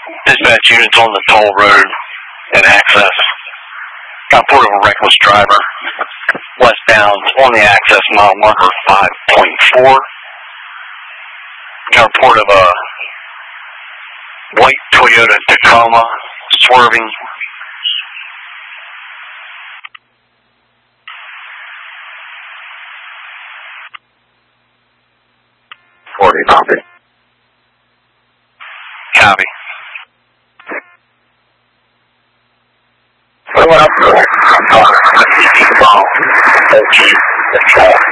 Dispatch units on the toll road and access. Got report of a reckless driver westbound on the access, mile marker 5.4. Got a report of a white Toyota Tacoma swerving. Copy. Copy. What up?